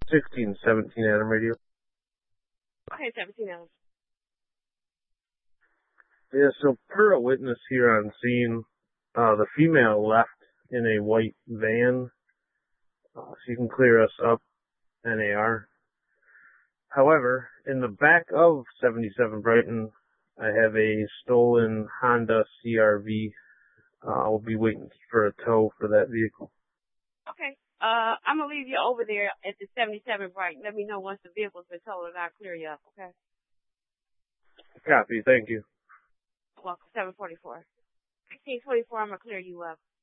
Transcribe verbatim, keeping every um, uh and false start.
sixteen seventeen Adam Radio. Okay, seventeen Adam. Yeah, so per a witness here on scene, uh, the female left in a white van. Uh, so you can clear us up, N A R. However, in the back of seventy-seven Brighton, I have a stolen Honda C R V. Uh, I'll be waiting for a tow for that vehicle. Okay. Uh, I'm going to leave you over there at the seventy-seven Brighton. Let me know once the vehicle's been towed and I'll clear you up, okay? Copy, thank you. Welcome, seven forty-four. sixteen twenty-four, I'm going to clear you up.